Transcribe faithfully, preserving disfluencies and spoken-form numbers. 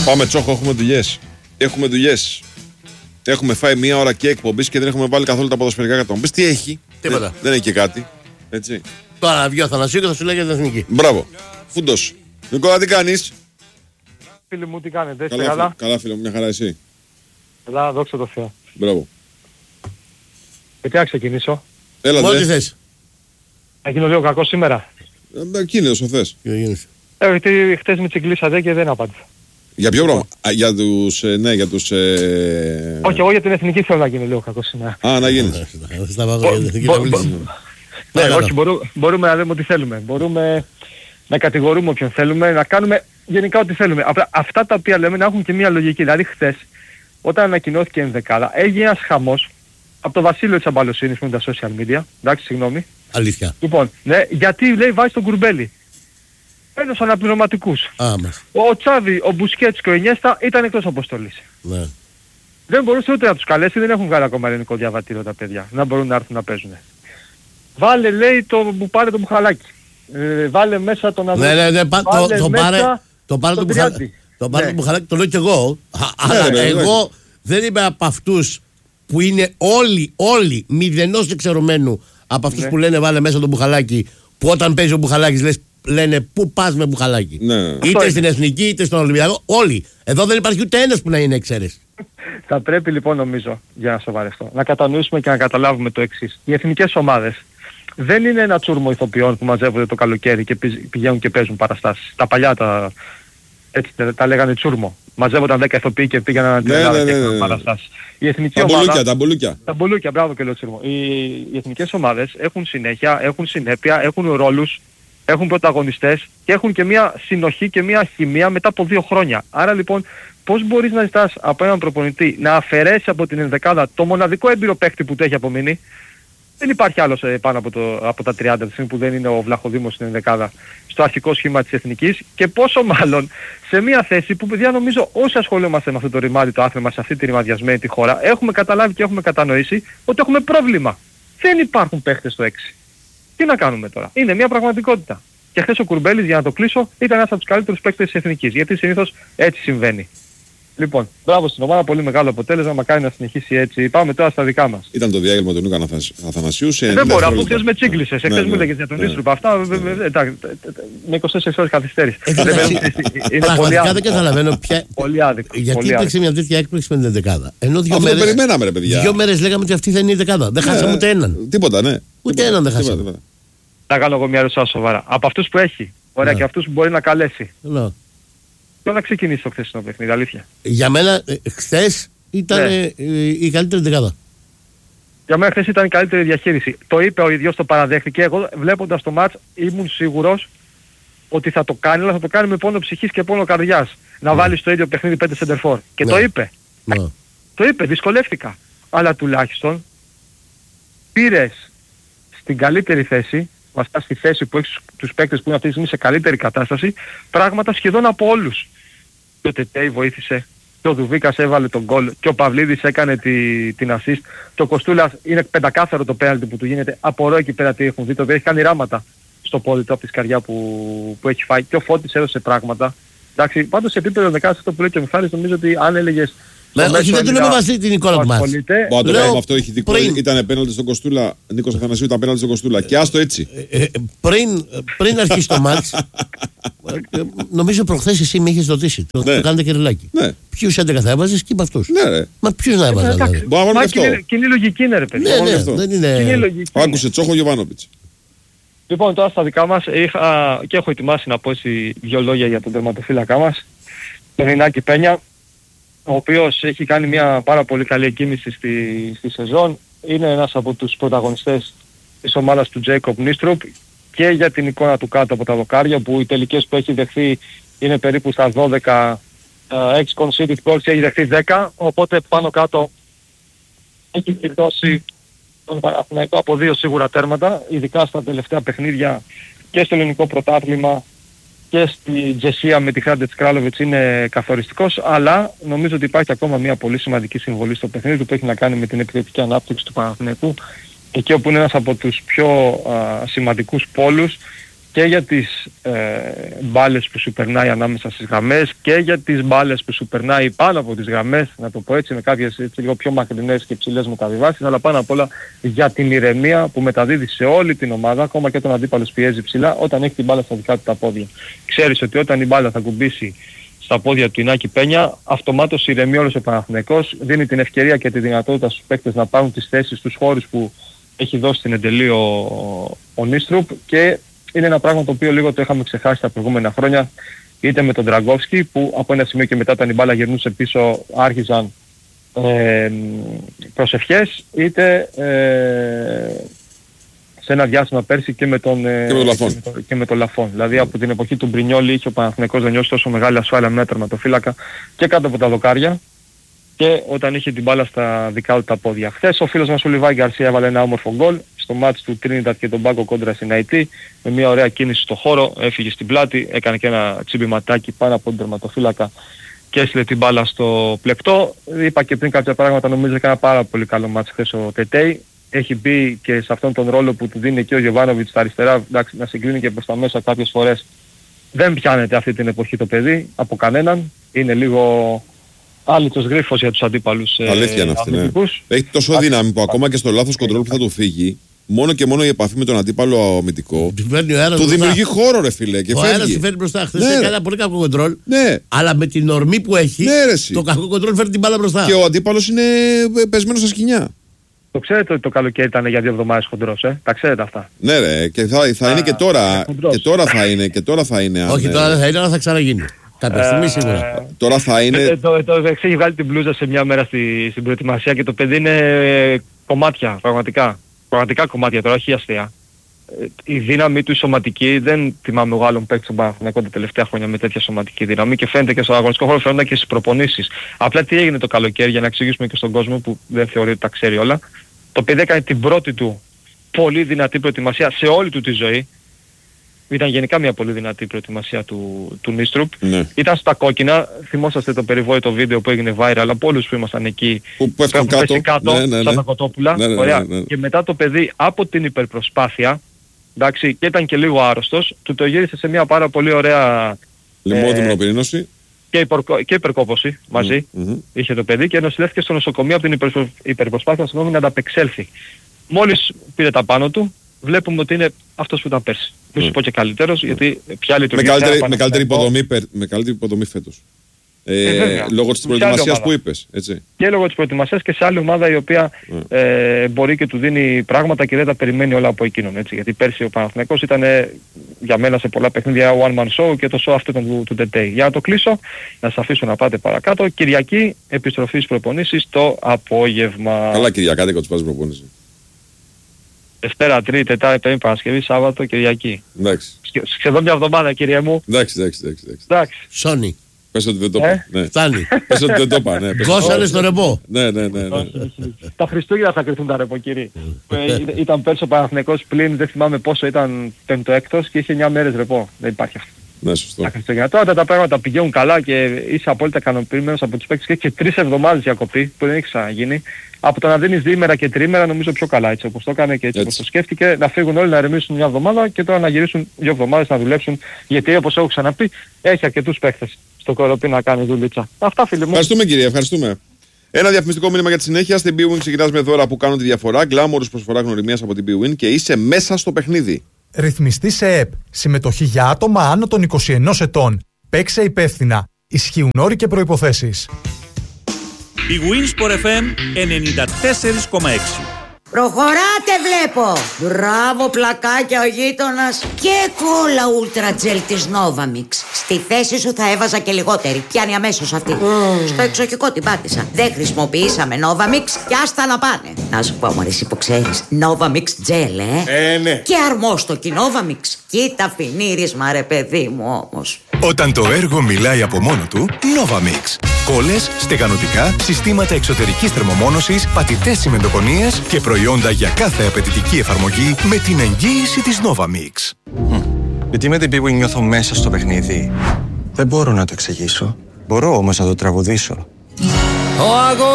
Πάμε Τσόχο, έχουμε δουλειές. Έχουμε δουλειές. Έχουμε φάει μία ώρα και εκπομπής και δεν έχουμε βάλει καθόλου τα ποδοσφαιρικά κατά. Μου πεις τι έχει. Τίποτα. Δεν, δεν έχει και κάτι. Έτσι. Τώρα βγει ο Αθανασίου και θα σου λέει για την εθνική. Μπράβο. Φούντος. Νικόλα, τι κάνεις? Φίλοι μου, τι κάνετε, είστε Καλά, καλά? καλά φίλε μου, μια χαρά εσύ. Καλά, δόξα τω Θεώ. Μπράβο. Και τι να ξεκινήσω? Έλα Μόλι δε. θες. Θα γίνω λίγο κακό σήμερα. Ε, Εκείνη όσο θες. Ε, γιατί χτες με τσιγκλίσατε και δεν απάντησα. Για ποιο πράγμα? Α, για τους, ε, ναι, για τους... Ε... Όχι, εγώ για την εθνική θέλω να γίνω λίγο κακό σήμερα. Α, να γίνεις. Στα βάζω για την εθνική Μπο- να μπο- μιλήσεις. Ναι, Παρακαλώ. όχι, μπορού- μπορούμε να λέμε ό,τι θέλουμε. Μπορούμε να κατηγορούμε όποιον θέλουμε, να κάνουμε γενικά ό,τι θέλουμε. Απλά αυτά τα οποία λέμε να έχουν και μια λογική. Δηλαδή χθες, όταν ανακοινώθηκε η ενδεκάδα, έγινε ένας χαμός από το Βασίλειο της Αμπαλοσύνης με τα social media. Εντάξει, συγγνώμη. Αλήθεια. Λοιπόν, ναι, γιατί λέει βάζει τον Κουρμπέλη. Ένας αναπληρωματικούς. Α, μας. Ο Τσάβη, ο Μπουσκέτς και ο Ινιέστα ήταν εκτός αποστολής. Ναι. Δεν μπορούσε ούτε να τους καλέσει, δεν έχουν βγάλει ακόμα ελληνικό διαβατήριο τα παιδιά. Να μπορούν να έρθουν να παίζουν. Βάλε λέει το που πάρε το Μπουχαλάκι. Ε, βάλε μέσα τον Ναι, ναι, ναι, πα- το, βάλε το μέσα πάρε το πάρε το τον μπουχαλάκι. Τριάντη. Το πάρε Ναι. το μπουχαλάκι, το λέω κι εγώ. Α, Αλλά ναι, εγώ δεν είμαι από αυτούς που είναι όλοι, όλοι μηδενός εξαιρωμένου από αυτούς Ναι. που λένε βάλε μέσα το μπουχαλάκι, που όταν παίζει ο μπουχαλάκης λες, λένε πού πας με μπουχαλάκι. Ναι. Είτε Αυτό στην είναι. εθνική είτε στον Ολυμπιακό. Όλοι. Εδώ δεν υπάρχει ούτε ένας που να είναι εξαίρεση. Θα πρέπει λοιπόν νομίζω, για να σοβαρευτώ, να κατανοήσουμε και να καταλάβουμε το εξής. Οι εθνικές ομάδες δεν είναι ένα τσούρμο ηθοποιών που μαζεύονται το καλοκαίρι και πηγ- πηγαίνουν και παίζουν παραστάσεις. Τα παλιά τα, έτσι, τα, τα λέγανε τσούρμο. Μαζεύονταν δέκα ηθοποιοί και πήγαιναν να την Ναι, Ελλάδα ναι, και ναι, έκαναν ναι. παραστάσεις. Η εθνική Τα ομάδα... μπουλούκια, τα μπουλούκια. Τα μπουλούκια, μπράβο και λέω τσίρμο. Οι, οι εθνικές ομάδες έχουν συνέχεια, έχουν συνέπεια, έχουν ρόλους, έχουν πρωταγωνιστές και έχουν και μια συνοχή και μια χημεία μετά από δύο χρόνια. Άρα λοιπόν πώς μπορείς να ζητάς από έναν προπονητή να αφαιρέσει από την ενδεκάδα το μοναδικό έμπειρο παίκτη που του έχει απομείνει? Δεν υπάρχει άλλος ε, πάνω από, το, από τα τριάντα τη στιγμή που δεν είναι ο Βλαχοδήμος στην ενδεκάδα στο αρχικό σχήμα της εθνικής, και πόσο μάλλον σε μια θέση που, παιδιά, νομίζω όσοι ασχολούμαστε με αυτό το ρημάδι το άθλημα σε αυτή τη ρημαδιασμένη τη χώρα έχουμε καταλάβει και έχουμε κατανοήσει ότι έχουμε πρόβλημα. Δεν υπάρχουν παίχτες στο έξι. Τι να κάνουμε τώρα? Είναι μια πραγματικότητα. Και χθες ο Κουρμπέλης, για να το κλείσω, ήταν ένας από τους καλύτερους παίκτες της εθνικής. Γιατί συνήθως έτσι συμβαίνει. Λοιπόν, μπράβο στην ομάδα, πολύ μεγάλο αποτέλεσμα, μακάρι να συνεχίσει έτσι. Πάμε τώρα στα δικά μας. Ήταν το διάγγελμα του Νούκα Αθανασίου σε Δεν ενενήντα μπορώ, αφού δευτερόλεπτα. χθες με τσίγκλισες. Ναι, Εχθές ναι, μου έλεγες για τον ναι. Ίστρουπ. Αυτά βε- βε- βε- τα- τα- τα- με είκοσι τέσσερις ώρες καθυστέρηση. Ε, Δεν εντάξει, είναι πολύ Πραγματικά δεν άδικο. καταλαβαίνω ποια. Πολύ άδικο. Γιατί πολύ υπήρξε άδικο. μια τέτοια έκπληξη με την δεκάδα. Ενώ δύο Αυτό το μέρες, περιμέναμε ρε παιδιά. δύο μέρες λέγαμε ότι αυτή θα είναι η δεκάδα. Δεν Ναι, χάσαμε ούτε έναν. Τίποτα, ναι. Ούτε Τίποτα, έναν δεν τίποτα, χάσαμε. τίποτα. Να κάνω εγώ μια ερώτηση σοβαρά. Από αυτούς που έχει, ωραία, Ναι. και αυτούς που μπορεί να καλέσει. Λέω. Ποιο να ξεκινήσει το χθεσινό παιχνίδι, αλήθεια? Για μένα, χθε ήταν Ναι. ε, η καλύτερη δεκάδα. Για μένα χθες ήταν η καλύτερη διαχείριση. Το είπε ο ίδιος, το παραδέχτηκε. Εγώ βλέποντας το μάτς ήμουν σίγουρος ότι θα το κάνει, αλλά θα το κάνει με πόνο ψυχής και πόνο καρδιάς. Να βάλει στο ίδιο παιχνίδι πέντε σεντερφόρ. Και Ναι. το είπε. Ναι. Το είπε, δυσκολεύτηκα. Αλλά τουλάχιστον πήρες στην καλύτερη θέση, βασικά στη θέση που έχεις τους παίκτες που είναι αυτή τη στιγμή σε καλύτερη κατάσταση, πράγματα σχεδόν από όλους. Και ο Τετέι βοήθησε, και ο Δουβίκας έβαλε τον γκολ, και ο Παυλίδης έκανε τη, την assist, και ο Κοστούλας είναι πεντακάθαρο το πέναλτι που του γίνεται. Απορώ εκεί πέρα τι έχουν δει, το οποίο έχει κάνει ράματα στο πόδι του από τη σκαριά που, που έχει φάει, και ο Φώτης έδωσε πράγματα. Εντάξει, πάντως σε επίπεδο δεκάδας, αυτό που λέει και ο Μιχάλης, νομίζω ότι αν έλεγες Ναι, στο όχι, μέσο δεν του Έλληνα λέμε μαζί την εικόνα που του μάτς. ασχολείται, Μπα, το Λέω, πράγμα αυτό έχει δικό. πριν- Ήταν πέναλτι στον Κοστούλα. Νίκος Αθανασίου ήταν πέναλτι στον Κοστούλα. Και άστο έτσι. Ε, ε, πριν, πριν αρχίσει το μάτς, ε, ε, νομίζω προχθές εσύ με είχες ρωτήσει. Το, Ναι. το κάνετε και ρελάκι. Ναι. Ποιους έντεκα θα έβαζες και είπα αυτούς. Ναι, ρε. Μα ποιους να έβαζα εντάξει. δηλαδή. Μπορώ να Μα βάλουμε και κοινή, αυτό. κοινή λογική είναι, ρε παιδιά. Ναι, μόνο ναι, αυτό. δεν Κοινή είναι. λογική. Άκουσε Τσόχο Γιοβάνοβιτς. Λοιπόν, τώρα στα δικά μας είχα και έχω ετοιμάσει να πω έτσι δύο λόγια για τον τερματοφύλακά μας, τον Ινάκη Πένια, ο οποίος έχει κάνει μια πάρα πολύ καλή εκκίνηση στη, στη σεζόν. Είναι ένας από τους πρωταγωνιστές της ομάδας του Τζέικοπ Νίστρουπ και για την εικόνα του κάτω από τα δοκάρια, που οι τελικές που έχει δεχθεί είναι περίπου στα δώδεκα, έξι conceded goals, έχει δεχθεί δέκα, οπότε πάνω κάτω έχει κλειδώσει τον Παναθηναϊκό από δύο σίγουρα τέρματα, ειδικά στα τελευταία παιχνίδια και στο ελληνικό πρωτάθλημα και στη Τζεσία με τη Χράντετς Κράλοβιτς είναι καθοριστικός, αλλά νομίζω ότι υπάρχει ακόμα μια πολύ σημαντική συμβολή στο παιχνίδι του που έχει να κάνει με την επιθετική ανάπτυξη του Παναθηναϊκού, εκεί όπου είναι ένας από τους πιο α, σημαντικούς πόλους και για τις ε, μπάλες που σου περνάει ανάμεσα στις γραμμές και για τις μπάλες που σου περνάει πάνω από τις γραμμές, να το πω έτσι, με κάποιες έτσι, λίγο πιο μακρινές και ψηλές μεταβιβάσεις, αλλά πάνω απ' όλα για την ηρεμία που μεταδίδει σε όλη την ομάδα, ακόμα και τον αντίπαλο πιέζει ψηλά, όταν έχει την μπάλα στα δικά του τα πόδια. Ξέρεις ότι όταν η μπάλα θα κουμπίσει στα πόδια του Ινάκη Πένια, αυτομάτως ηρεμεί όλος ο Παναθηναϊκός, δίνει την ευκαιρία και τη δυνατότητα στους παίκτες να πάρουν τις θέσεις στους χώρους που έχει δώσει την εντελή ο, ο Νίστρουπ, και είναι ένα πράγμα το οποίο λίγο το είχαμε ξεχάσει τα προηγούμενα χρόνια, είτε με τον Ντραγκόφσκι που από ένα σημείο και μετά όταν η μπάλα γυρνούσε πίσω άρχιζαν ε, προσευχές, είτε ε, σε ένα διάστημα πέρσι και με τον, ε, και με τον, και με τον Λαφόν. Δηλαδή από την εποχή του Μπρινιόλη είχε ο Παναθηναϊκός να νιώσει τόσο μεγάλη ασφάλεια με τερματοφύλακα και κάτω από τα δοκάρια, και όταν είχε την μπάλα στα δικά του τα πόδια. Χθες ο φίλος μας ο Λιβάη Γκαρσία έβαλε ένα όμορφο γκολ στο μάτς του Τρίνιντατ και τον Πάγκο κόντρα στην Αϊτή, με μια ωραία κίνηση στο χώρο, έφυγε στην πλάτη, έκανε και ένα τσιμπηματάκι πάνω από τον τερματοφύλακα και έστειλε την μπάλα στο πλεκτό. Είπα και πριν κάποια πράγματα, νομίζω έκανε ένα πάρα πολύ καλό μάτς χθες ο Τετέι. Έχει μπει και σε αυτόν τον ρόλο που του δίνει και ο Γιοβάνοβιτς στα αριστερά, εντάξει, να συγκλίνει και προς τα μέσα κάποιες φορές. Δεν πιάνεται αυτή την εποχή το παιδί από κανέναν, είναι λίγο άλυτος γρίφος για τους αντίπαλους. Αλήθεια είναι αυτή, ναι. Έχει τόσο δύναμη που ακόμα και στο λάθος κοντρόλ που θα του φύγει, μόνο και μόνο η επαφή με τον αντίπαλο αμυντικό του δημιουργεί χώρο, ρε φίλε. Και ο φεύγει. αέρας του φέρνει μπροστά. Χθες ναι, έκανε ένα πολύ κακό κοντρόλ. Ναι. Αλλά με την ορμή που έχει, ναι, το κακό κοντρόλ φέρνει την μπάλα μπροστά. Και ο αντίπαλος είναι πεσμένος στα σκοινιά. Το ξέρετε ότι το καλοκαίρι ήταν για δύο εβδομάδες χοντρός, ε? Τα ξέρετε αυτά. Ναι, ρε, και θα, θα Α, είναι και τώρα. Και τώρα θα είναι. Και τώρα θα είναι. Όχι, τώρα δεν θα είναι, αλλά θα ξαναγίνει. Κάποια στιγμή σίγουρα. Ε, τώρα θα είναι. Ε, το το έχει βγάλει την μπλούζα σε μια μέρα στη, στην προετοιμασία και το παιδί είναι ε, κομμάτια, πραγματικά. Πραγματικά κομμάτια τώρα, όχι αστεία. Ε, η δύναμη του η σωματική, δεν θυμάμαι εγώ άλλον παίκτη στον Παναθηναϊκό τα τελευταία χρόνια με τέτοια σωματική δύναμη, και φαίνεται και στον αγωνιστικό χώρο, φαίνεται και στις προπονήσεις. Απλά τι έγινε το καλοκαίρι, για να εξηγήσουμε και στον κόσμο που δεν θεωρεί ότι τα ξέρει όλα. Το παιδί έκανε την πρώτη του πολύ δυνατή προετοιμασία σε όλη του τη ζωή. Ήταν γενικά μια πολύ δυνατή προετοιμασία του, του Νίστρουπ. Ναι. Ήταν στα κόκκινα, θυμόσαστε το περιβόητο βίντεο που έγινε viral από όλους που ήμασταν εκεί, που πέφτουν κάτω, κάτω ναι, ναι, ναι. σαν τα κοτόπουλα. Ναι, ναι, Ωραία. Ναι, ναι. Και μετά το παιδί από την υπερπροσπάθεια, εντάξει, και ήταν και λίγο άρρωστος, του το γύρισε σε μια πάρα πολύ ωραία λιμόδιμο πυρήνωση και, υπορκο, και υπερκόπωση μαζί. Mm-hmm. Είχε το παιδί και νοσηλεύτηκε στο νοσοκομείο από την υπερπροσ... υπερπροσπάθεια συγγνώμη, να ανταπεξέλθει. Μόλις πήρε τα πάνω του, βλέπουμε ότι είναι αυτός που ήταν πέρσι. Μη σου πω και καλύτερος, γιατί πια λειτουργεί. Με καλύτερη, με καλύτερη, υποδομή, με καλύτερη υποδομή φέτος. Ε, ε, λόγω της προετοιμασίας που είπες, έτσι. Και λόγω της προετοιμασίας και σε άλλη ομάδα η οποία mm. ε, μπορεί και του δίνει πράγματα και δεν τα περιμένει όλα από εκείνον, έτσι. Γιατί πέρσι ο Παναθηναϊκός ήταν ε, για μένα σε πολλά παιχνίδια one man show και το show αυτό ήταν του, του Τετέι. Για να το κλείσω, να σας αφήσω να πάτε παρακάτω. Κυριακή, επιστροφή στις προπονήσεις το απόγευμα. Καλά Κυριακά, δεν κοτσπάζει προπονήσεις. Δευτέρα, Τρίτη, Τετάρτη, Πέμπτη, Παρασκευή, Σάββατο, Κυριακή. Εντάξει. Σχεδόν μια εβδομάδα, κύριε μου. Εντάξει, εντάξει, εντάξει. εντάξει. Σόνι. Πες ότι δεν το είπα. Ε? Ναι. Φτάνει. Πες ότι δεν το είπα. Ναι. Γκώσανε στο ρεπό. Ναι, ναι, ναι, ναι. Τα Χριστούγεννα θα κρυθούν τα ρεπό, κύριε. Ήταν πέρσι ο Παναθηναϊκός πλην, δεν θυμάμαι πόσο, ήταν πέμπτο έκτος και είχε εννιά μέρες ρεπό. Δεν υπάρχει αυτό. Ναι, σωστό. Τα Χριστούγεννα. Τώρα τα πράγματα πηγαίνουν καλά και είσαι απόλυτα ικανοποιημένος από τους παίκτες και έχει και τρεις εβδομάδες διακοπή που δεν έχει ξαναγίνει. Από το να δίνεις διήμερα και τρίμερα νομίζω πιο καλά, έτσι όπως το έκανε και έτσι, έτσι. όπως το σκέφτηκε, να φύγουν όλοι να ρεμίσουν μια εβδομάδα και τώρα να γυρίσουν δύο εβδομάδες να δουλέψουν, γιατί όπως έχω ξαναπεί έχει αρκετούς παίκτες στο Κοροπή να κάνει δουλίτσα. Αυτά, φίλοι μου. Ευχαριστούμε, κύριε, ευχαριστούμε. Ένα διαφημιστικό μήνυμα για τη συνέχεια. Στην bwin ξεκινάς με δώρα που κάνουν τη διαφορά. Γκλάμορους προσφορά γνωριμίας από την bwin και είσαι μέσα στο παιχνίδι. Ρυθμιστή σε ΕΕΠ. Συμμετοχή για άτομα άνω των είκοσι ενός ετών. Παίξε υπεύθυνα. Ισχύουν όροι και προϋποθέσεις. Η Winsport εφ εμ ενενήντα τέσσερα κόμμα έξι. Προχωράτε βλέπω! Μπράβο πλακάκια ο γείτονας. Και κόλλα Ultra Gel της Novamix. Στη θέση σου θα έβαζα και λιγότερη. Πιάνει αμέσως αυτή. Mm. Στο εξοχικό την πάτησα. Δεν χρησιμοποιήσαμε Novamix και άστα να πάνε. Να σου πω μωρές υπόξερεις. Novamix Gel, ε. Ε, ναι. Και αρμόστοκι Novamix. Κοίτα φινίρισμα ρε παιδί μου όμως. Όταν το έργο μιλάει από μόνο του, Novamix. Κόλλες, στεγανοτικά, συστήματα εξωτερικής θερμομόνωσης, πατητές τσιμεντοκονίες και προϊόντα για κάθε απαιτητική εφαρμογή με την εγγύηση της Novamix. Mm. Γιατί με την bwin νιώθω μέσα στο παιχνίδι. Δεν μπορώ να το εξηγήσω. Μπορώ όμως να το τραγουδήσω. Ο αγώνας